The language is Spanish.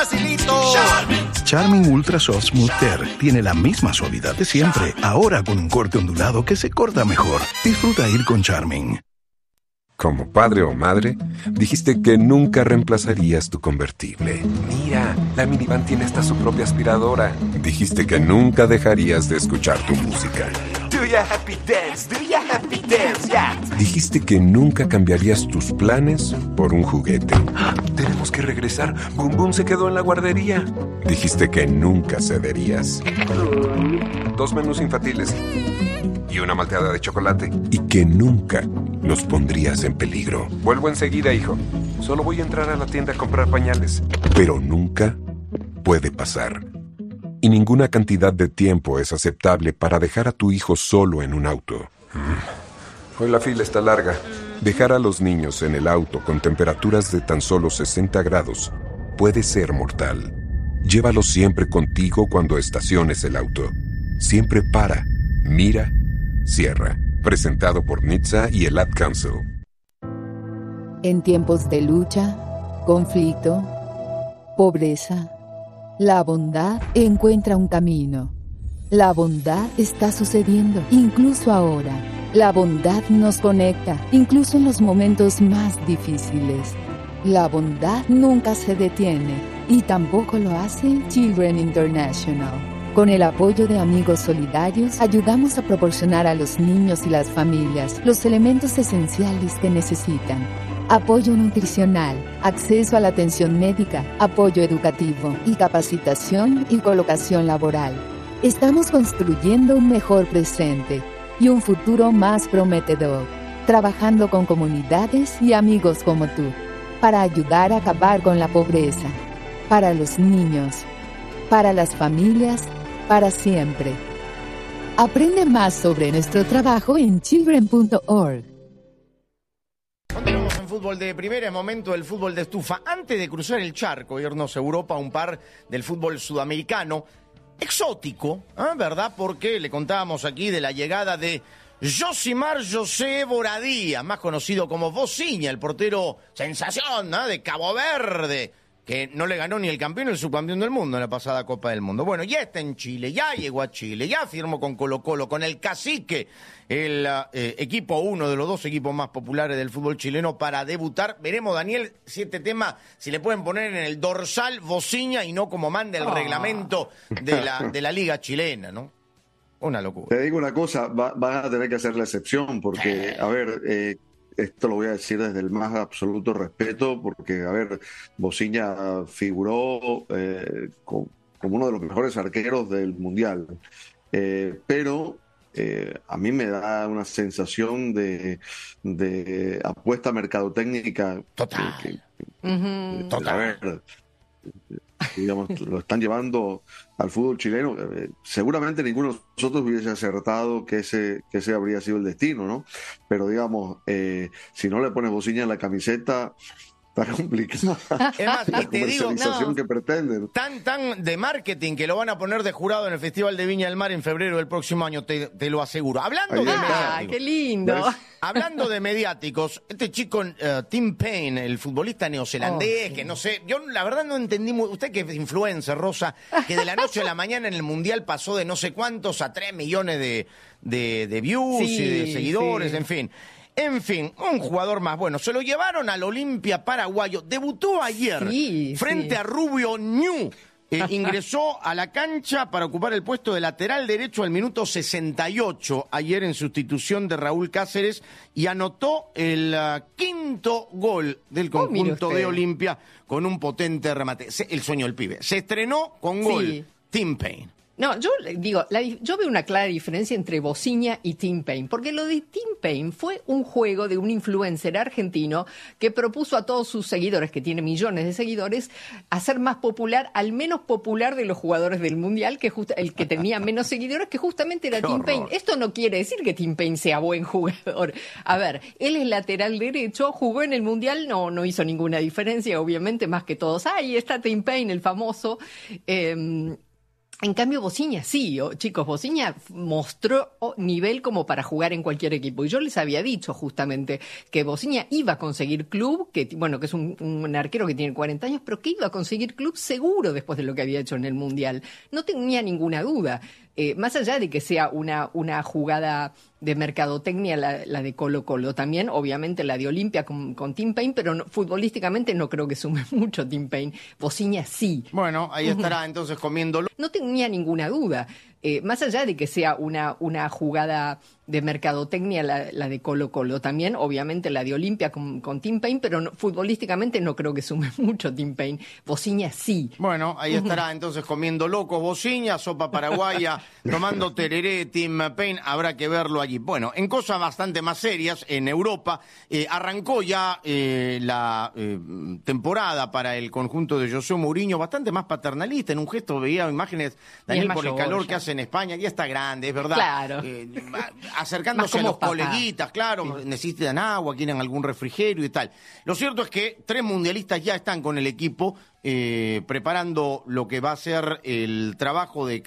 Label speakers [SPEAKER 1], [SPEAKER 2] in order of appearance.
[SPEAKER 1] facilito.
[SPEAKER 2] Charmin Ultra Soft Smooth Tear tiene la misma suavidad de siempre, ahora con un corte ondulado que se corta mejor. Disfruta ir con Charmin.
[SPEAKER 3] Como padre o madre, dijiste que nunca reemplazarías tu convertible. Mira, la minivan tiene hasta su propia aspiradora. Dijiste que nunca dejarías de escuchar tu música.
[SPEAKER 1] Do ya happy dance, yeah.
[SPEAKER 3] Dijiste que nunca cambiarías tus planes por un juguete. Tenemos que regresar. Boom Boom se quedó en la guardería. Dijiste que nunca cederías. 2 menús infantiles y una malteada de chocolate. Y que nunca los pondrías en peligro. Vuelvo enseguida, hijo. Solo voy a entrar a la tienda a comprar pañales. Pero nunca puede pasar. Y ninguna cantidad de tiempo es aceptable para dejar a tu hijo solo en un auto. Hoy la fila está larga. Dejar a los niños en el auto con temperaturas de tan solo 60 grados puede ser mortal. Llévalos siempre contigo cuando estaciones el auto. Siempre para, mira, cierra. Presentado por NHTSA y el Ad Council.
[SPEAKER 4] En tiempos de lucha, conflicto, pobreza, la bondad encuentra un camino. La bondad está sucediendo, incluso ahora. La bondad nos conecta, incluso en los momentos más difíciles. La bondad nunca se detiene, y tampoco lo hace Children International. Con el apoyo de amigos solidarios, ayudamos a proporcionar a los niños y las familias los elementos esenciales que necesitan. Apoyo nutricional, acceso a la atención médica, apoyo educativo y capacitación y colocación laboral. Estamos construyendo un mejor presente y un futuro más prometedor, trabajando con comunidades y amigos como tú, para ayudar a acabar con la pobreza, para los niños, para las familias, para siempre. Aprende más sobre nuestro trabajo en children.org.
[SPEAKER 5] Continuamos en fútbol de primera, es momento del fútbol de estufa. Antes de cruzar el charco, irnos a Europa, un par del fútbol sudamericano, exótico, ¿verdad? Porque le contábamos aquí de la llegada de Josimar José Boradía, más conocido como Vozinha, el portero sensación, de Cabo Verde, que no le ganó ni el campeón ni el subcampeón del mundo en la pasada Copa del Mundo. Bueno, ya está en Chile, ya llegó a Chile, ya firmó con Colo-Colo, con el Cacique, el equipo, uno de los 2 equipos más populares del fútbol chileno, para debutar. Veremos, Daniel, si este tema, si le pueden poner en el dorsal Vozinha y no como manda el reglamento de la liga chilena, ¿no? Una locura.
[SPEAKER 6] Te digo una cosa, van a tener que hacer la excepción, porque, a ver, esto lo voy a decir desde el más absoluto respeto, porque, a ver, Vozinha figuró como uno de los mejores arqueros del Mundial, pero a mí me da una sensación de apuesta mercadotécnica.
[SPEAKER 5] Total.
[SPEAKER 6] Total. A ver, digamos, lo están llevando al fútbol chileno. Seguramente ninguno de nosotros hubiese acertado que ese habría sido el destino, ¿no? Pero digamos, si no le pones Vozinha en la camiseta, está complicado.
[SPEAKER 5] Es más,
[SPEAKER 6] la
[SPEAKER 5] y te digo,
[SPEAKER 6] comercialización que pretenden.
[SPEAKER 5] Tan de marketing que lo van a poner de jurado en el Festival de Viña del Mar en febrero del próximo año, te lo aseguro. Hablando de mediáticos.
[SPEAKER 7] ¡Qué lindo!
[SPEAKER 5] Hablando de mediáticos, este chico Tim Payne, el futbolista neozelandés, que no sé, yo la verdad no entendí usted que es influencer, Rosa, que de la noche a la mañana en el Mundial pasó de no sé cuántos a 3 millones de views y de seguidores, En fin, un jugador más. Bueno, se lo llevaron al Olimpia paraguayo. Debutó ayer frente a Rubio Ñu. Ingresó a la cancha para ocupar el puesto de lateral derecho al minuto 68, ayer en sustitución de Raúl Cáceres, y anotó el quinto gol del conjunto de Olimpia con un potente remate. El sueño del pibe. Se estrenó con gol. Tim Payne.
[SPEAKER 7] No, yo digo, yo veo una clara diferencia entre Vozinha y Tim Payne, porque lo de Tim Payne fue un juego de un influencer argentino que propuso a todos sus seguidores, que tiene millones de seguidores, hacer más popular al menos popular de los jugadores del Mundial, que el que tenía menos seguidores, que justamente era Tim Payne. Esto no quiere decir que Tim Payne sea buen jugador. A ver, él es lateral derecho, jugó en el Mundial, no hizo ninguna diferencia, obviamente, más que todos. Ahí está Tim Payne, el famoso. En cambio, Bociña sí, chicos, Bociña mostró nivel como para jugar en cualquier equipo. Y yo les había dicho justamente que Bociña iba a conseguir club, que es un arquero que tiene 40 años, pero que iba a conseguir club seguro después de lo que había hecho en el Mundial. No tenía ninguna duda. Más allá de que sea una jugada de mercadotecnia la de Colo-Colo, también obviamente la de Olimpia con Tim Payne, pero futbolísticamente no creo que sume mucho Tim Payne. Bociña sí.
[SPEAKER 5] Bueno, ahí estará entonces comiéndolo.
[SPEAKER 7] No tenía ninguna duda. Más allá de que sea una jugada de mercadotecnia la de Colo-Colo, también obviamente la de Olimpia con Tim Payne, pero futbolísticamente no creo que sume mucho Tim Payne. Bociña sí.
[SPEAKER 5] Bueno, ahí estará entonces comiendo locos Bociña, sopa paraguaya, tomando tereré, Tim Payne, habrá que verlo allí. Bueno, en cosas bastante más serias, en Europa, arrancó ya la temporada para el conjunto de José Mourinho, bastante más paternalista, en un gesto veía imágenes, Daniel, por el calor que hace en España, ya está grande, es verdad.
[SPEAKER 7] Claro.
[SPEAKER 5] Acercándose a los coleguitas, claro, sí. Necesitan agua, quieren algún refrigerio y tal. Lo cierto es que 3 mundialistas ya están con el equipo preparando lo que va a ser el trabajo de